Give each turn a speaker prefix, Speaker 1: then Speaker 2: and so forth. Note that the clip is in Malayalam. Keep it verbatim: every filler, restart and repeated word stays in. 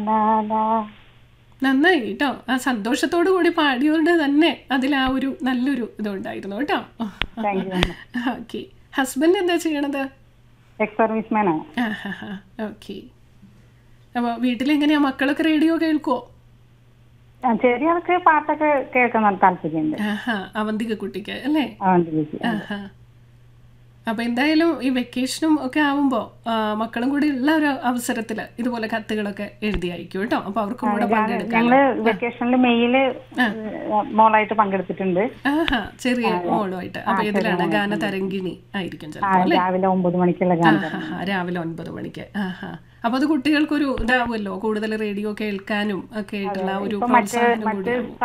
Speaker 1: നന്നായി കേട്ടോ. ആ സന്തോഷത്തോടു കൂടി പാടിയോണ്ട് തന്നെ അതിൽ ആ ഒരു നല്ലൊരു ഇതുണ്ടായിരുന്നു കേട്ടോ. ഓക്കെ. ഹസ്ബൻഡ് എന്താ ചെയ്യണത്? ഓക്കെ. അപ്പോൾ വീട്ടിലെങ്ങനെയാ, മക്കളൊക്കെ റേഡിയോ കേൾക്കുവോ?
Speaker 2: ചെറിയൊക്കെ പാട്ടൊക്കെ കേൾക്കാൻ താല്പര്യമുണ്ട്.
Speaker 1: അവന്തിക കുട്ടിക്ക് അല്ലേ?
Speaker 2: അവന്തിക.
Speaker 1: അപ്പോൾ എന്തായാലും ഈ വെക്കേഷനും ഒക്കെ ആവുമ്പോൾ മക്കളും കൂടി ഉള്ള ഒരു അവസരത്തിൽ ഇതുപോലെ കത്തുകളൊക്കെ എഴുതി അയക്കും കേട്ടോ. അപ്പോൾ അവർക്കും കൂടെ പങ്കെടുക്കാം.
Speaker 2: ഞങ്ങള് വെക്കേഷനിൽ മെയില് മോളായിട്ട് പങ്കെടുത്തിട്ടുണ്ട്.
Speaker 1: ആഹാ, ചെറിയ മോളുമായിട്ട്. അപ്പോൾ ഇതിലാണ് ഗാന തരംഗിണി ആയിരിക്കും ചിലപ്പോൾ അല്ലേ?
Speaker 2: രാവിലെ ഒമ്പത് മണിക്കുള്ള ഗാനം.
Speaker 1: രാവിലെ ഒൻപത് മണിക്ക്. ആഹാ. അപ്പോൾ അത് കുട്ടികൾക്കൊരു ഇതാവുമല്ലോ, കൂടുതൽ റേഡിയോ കേൾക്കാനും ഒക്കെ ആയിട്ടുള്ള ഒരു പ്രോത്സാഹനം കൂടിയാവും.